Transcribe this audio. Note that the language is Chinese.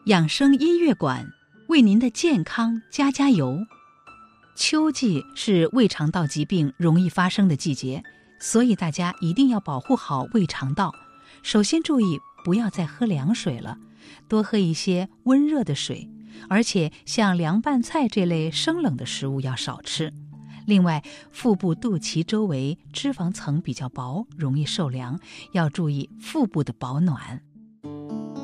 养生音乐馆为您的健康加油。秋季是胃肠道疾病容易发生的季节，所以大家一定要保护好胃肠道。首先注意不要再喝凉水了，多喝一些温热的水，而且像凉拌菜这类生冷的食物要少吃。另外，腹部肚脐周围脂肪层比较薄，容易受凉，要注意腹部的保暖。